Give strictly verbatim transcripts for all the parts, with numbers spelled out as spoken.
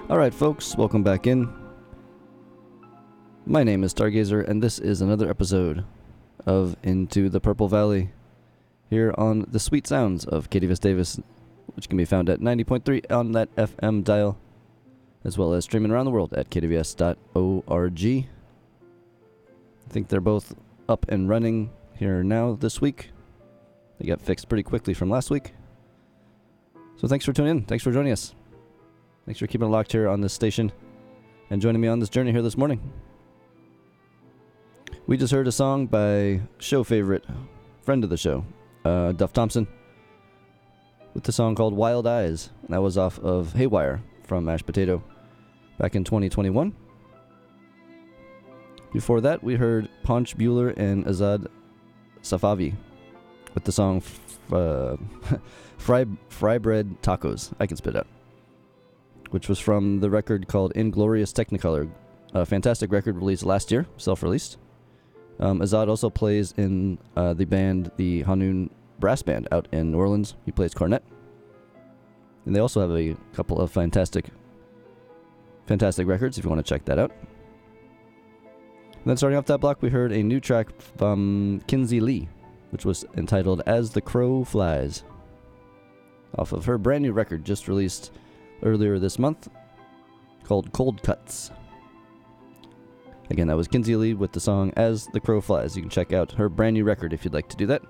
Alright folks, welcome back in. My name is Stargazer, and this is another episode of Into the Purple Valley, here on the sweet sounds of Katie Davis, which can be found at ninety point three on that F M dial, as well as streaming around the world at k d v s dot org. I think they're both up and running here now this week. They got fixed pretty quickly from last week. So thanks for tuning in. Thanks for joining us. Thanks for keeping it locked here on this station and joining me on this journey here this morning. We just heard a song by show favorite, friend of the show, uh, Duff Thompson, with the song called Wild Eyes. And that was off of Haywire from Mashed Potato back in twenty twenty-one. Before that, we heard Ponch Bueller and Azad Safavi with the song f- uh, Fry, Fry Bread Tacos. I can spit out. Which was from the record called Inglorious Technicolor. A fantastic record released last year, self-released. Um, Azad also plays in uh, the band, the Hanoun Brass Band, out in New Orleans. He plays cornet. And they also have a couple of fantastic, fantastic records, if you want to check that out. And then starting off that block, we heard a new track from Kinsey Lee, which was entitled As the Crow Flies, off of her brand new record just released earlier this month, called Cold Cuts. Again, that was Kinsey Lee with the song As the Crow Flies. You can check out her brand new record if you'd like to do that.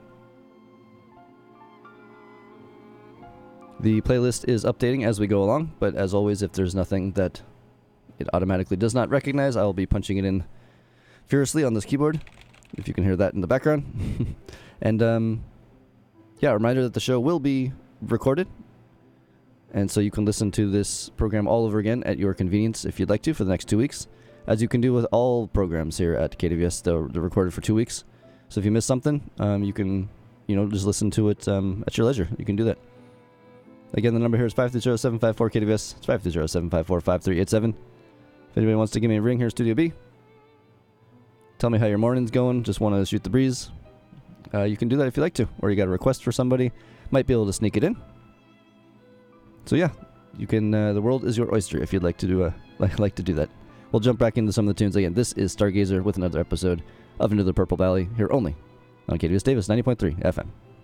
The playlist is updating as we go along, but as always, if there's nothing that it automatically does not recognize, I'll be punching it in furiously on this keyboard, if you can hear that in the background. And, um, yeah, a reminder that the show will be recorded, and so you can listen to this program all over again at your convenience if you'd like to for the next two weeks, as you can do with all programs here at K D V S. They're, they're recorded for two weeks. So if you miss something, um, you can, you know, just listen to it um, at your leisure. You can do that. Again, the number here is five three zero, seven five four, K D V S. It's five three zero, seven five four, five three eight seven. If anybody wants to give me a ring here, Studio B, tell me how your morning's going, just want to shoot the breeze, uh, you can do that if you like to. Or you got a request for somebody, might be able to sneak it in. So yeah, you can. Uh, the world is your oyster if you'd like to do a like, like to do that. We'll jump back into some of the tunes again. This is Stargazer with another episode of Into the Purple Valley, here only on K D V S Davis ninety point three F M.